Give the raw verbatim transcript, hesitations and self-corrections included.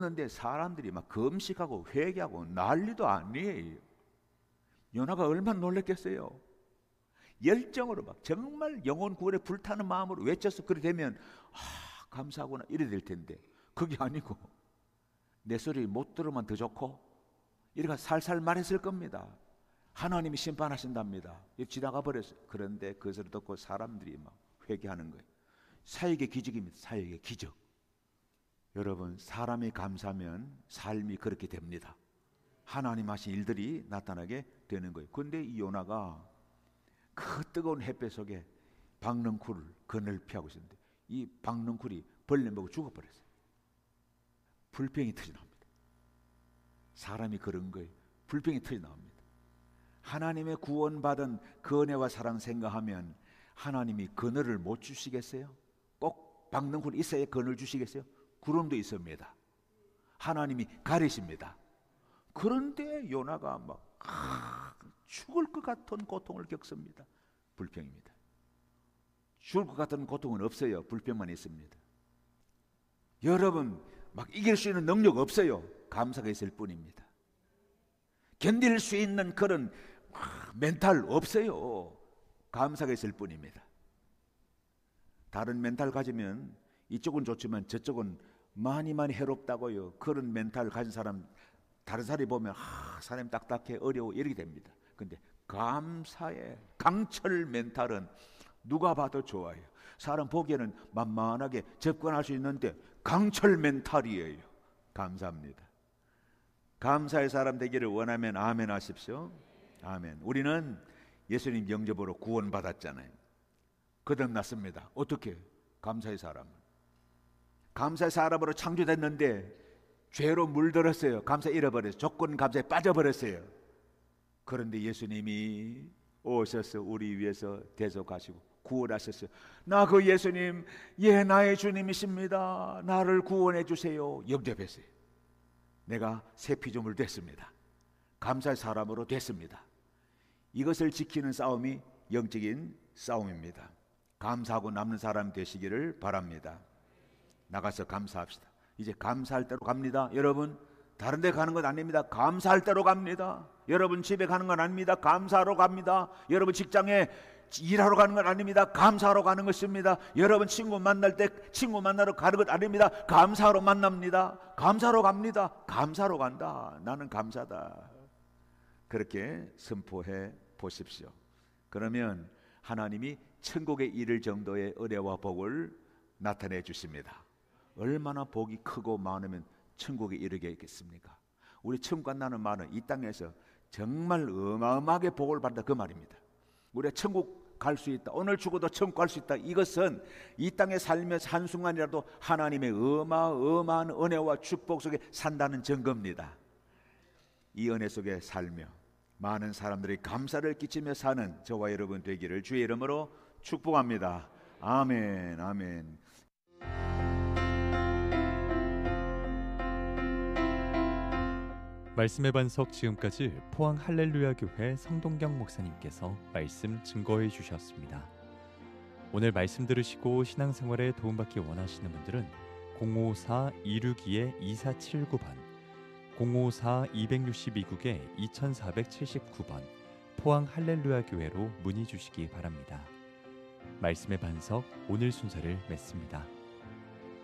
그런데 사람들이 막 금식하고 회개하고 난리도 아니에요. 요나가 얼마나 놀랐겠어요. 열정으로 막 정말 영혼 구원에 불타는 마음으로 외쳐서 그렇게 되면 아, 감사하구나 이래 될 텐데 그게 아니고 내 소리 못 들으면 더 좋고 이래가 살살 말했을 겁니다. 하나님이 심판하신답니다. 지나가 버렸어요. 그런데 그 소리 듣고 사람들이 막 회개하는 거예요. 사역의 기적입니다. 사역의 기적. 여러분, 사람이 감사하면 삶이 그렇게 됩니다. 하나님 하신 일들이 나타나게 되는 거예요. 그런데 이 요나가 그 뜨거운 햇볕 속에 박넝쿨을 그늘 피하고 있었는데 이 박넝쿨이 벌레 먹고 죽어버렸어요. 불병이 터져나옵니다. 사람이 그런 거예요. 불병이 터져나옵니다. 하나님의 구원받은 그 은혜와 사랑 생각하면 하나님이 그늘을 못 주시겠어요? 꼭 박넝쿨 있어야 그늘 주시겠어요? 구름도 있습니다. 하나님이 가리십니다. 그런데 요나가 막 아, 죽을 것 같은 고통을 겪습니다. 불평입니다. 죽을 것 같은 고통은 없어요. 불평만 있습니다. 여러분 막 이길 수 있는 능력 없어요. 감사가 있을 뿐입니다. 견딜 수 있는 그런 아, 멘탈 없어요. 감사가 있을 뿐입니다. 다른 멘탈 가지면 이쪽은 좋지만 저쪽은 많이 많이 해롭다고요. 그런 멘탈 가진 사람 다른 사람이 보면 아, 사람이 딱딱해 어려워 이렇게 됩니다. 근데 감사의 강철 멘탈은 누가 봐도 좋아요. 사람 보기에는 만만하게 접근할 수 있는데 강철 멘탈이에요. 감사합니다. 감사의 사람 되기를 원하면 아멘 하십시오. 아멘. 우리는 예수님 영접으로 구원받았잖아요. 거듭났습니다. 어떻게? 감사의 사람. 감사의 사람으로 창조됐는데 죄로 물들었어요. 감사 잃어버렸어요. 조건 감사에 빠져버렸어요. 그런데 예수님이 오셔서 우리 위해서 대속하시고 구원하셨어요. 나 그 예수님, 예 나의 주님이십니다. 나를 구원해 주세요. 영접했어요. 내가 새 피조물 됐습니다. 감사의 사람으로 됐습니다. 이것을 지키는 싸움이 영적인 싸움입니다. 감사하고 남는 사람 되시기를 바랍니다. 나가서 감사합시다. 이제 감사할 때로 갑니다. 여러분 다른 데 가는 건 아닙니다. 감사할 때로 갑니다. 여러분 집에 가는 건 아닙니다. 감사하러 갑니다. 여러분 직장에 일하러 가는 건 아닙니다. 감사하러 가는 것입니다. 여러분 친구 만날 때 친구 만나러 가는 것 아닙니다. 감사하러 만납니다. 감사하러 갑니다. 감사하러 간다. 나는 감사다. 그렇게 선포해 보십시오. 그러면 하나님이 천국에 이를 정도의 은혜와 복을 나타내 주십니다. 얼마나 복이 크고 많으면 천국에 이르겠습니까? 우리 천국 간다는 말은 이 땅에서 정말 어마어마하게 복을 받는다 그 말입니다. 우리가 천국 갈 수 있다. 오늘 죽어도 천국 갈 수 있다. 이것은 이 땅에 살면서 한순간이라도 하나님의 어마어마한 은혜와 축복 속에 산다는 증거입니다. 이 은혜 속에 살며 많은 사람들이 감사를 끼치며 사는 저와 여러분 되기를 주의 이름으로 축복합니다. 아멘, 아멘. 말씀의 반석 지금까지 포항 할렐루야 교회 성동경 목사님께서 말씀 증거해 주셨습니다. 오늘 말씀 들으시고 신앙생활에 도움받기 원하시는 분들은 공오사 이육이 이사칠구 번, 공오사 이육이 국에 이사칠구 번 포항 할렐루야 교회로 문의 주시기 바랍니다. 말씀의 반석 오늘 순서를 맺습니다.